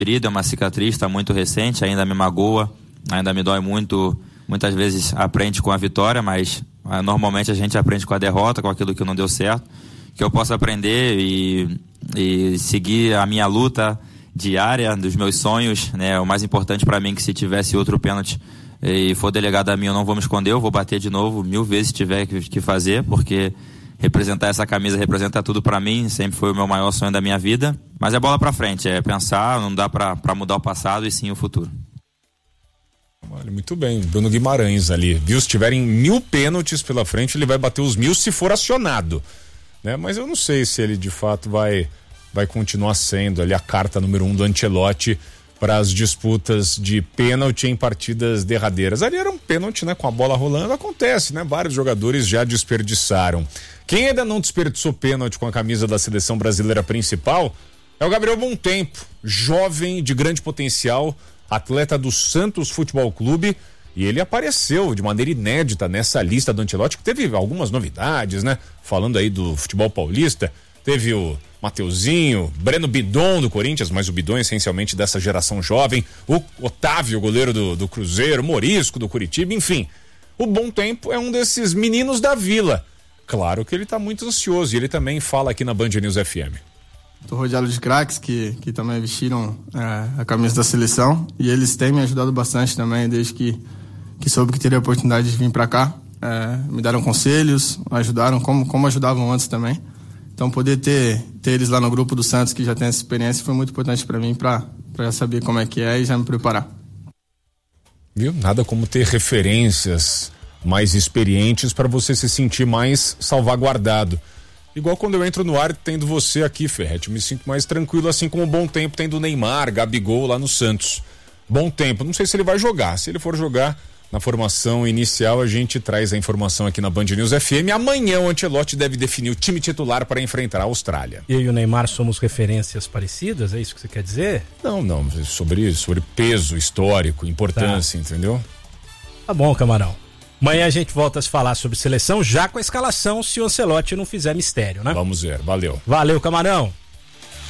ferida, é uma cicatriz, está muito recente, ainda me magoa, ainda me dói muito. Muitas vezes aprende com a vitória, mas normalmente a gente aprende com a derrota, com aquilo que não deu certo. Que eu possa aprender e seguir a minha luta diária dos meus sonhos, né? O mais importante para mim é que se tivesse outro pênalti e for delegado a mim, eu não vou me esconder, eu vou bater de novo 1000 vezes se tiver que fazer, porque representar essa camisa representa tudo para mim, sempre foi o meu maior sonho da minha vida. Mas é bola para frente, é pensar, não dá para mudar o passado e sim o futuro. Olha, muito bem, Bruno Guimarães ali, viu? Se tiverem 1000 pênaltis pela frente, ele vai bater os 1000 se for acionado, né? Mas eu não sei se ele de fato vai continuar sendo ali a carta número 1 do Ancelotti para as disputas de pênalti em partidas derradeiras. Ali era um pênalti, né? Com a bola rolando, acontece, né? Vários jogadores já desperdiçaram. Quem ainda não desperdiçou pênalti com a camisa da seleção brasileira principal é o Gabriel Montempo, jovem de grande potencial, atleta do Santos Futebol Clube, e ele apareceu de maneira inédita nessa lista do Ancelotti, que teve algumas novidades, né? Falando aí do futebol paulista, teve o Mateuzinho, Breno Bidon do Corinthians, mas o Bidon é essencialmente dessa geração jovem, o Otávio, goleiro do Cruzeiro, Morisco do Curitiba, enfim. O Montempo é um desses meninos da vila. Claro que ele tá muito ansioso, e ele também fala aqui na Band News FM. Tô rodeado de craques que também vestiram a camisa da seleção, e eles têm me ajudado bastante também, desde que soube que teria a oportunidade de vir para cá. Me deram conselhos, ajudaram como ajudavam antes também. Então poder ter eles lá no grupo do Santos, que já tem essa experiência, foi muito importante para mim, para já saber como é que é e já me preparar. Viu? Nada como ter referências mais experientes para você se sentir mais salvaguardado. Igual quando eu entro no ar tendo você aqui, Ferretti, eu me sinto mais tranquilo, assim como Bom Tempo tendo o Neymar, Gabigol lá no Santos. Bom Tempo, não sei se ele vai jogar. Se ele for jogar na formação inicial, a gente traz a informação aqui na Band News FM. Amanhã o Ancelotti deve definir o time titular para enfrentar a Austrália. E o Neymar somos referências parecidas? É isso que você quer dizer? Não, sobre peso histórico, importância, entendeu? Tá bom, Camarão. Amanhã a gente volta a se falar sobre seleção, já com a escalação, se o Ancelotti não fizer mistério, né? Vamos ver, valeu. Valeu, Camarão.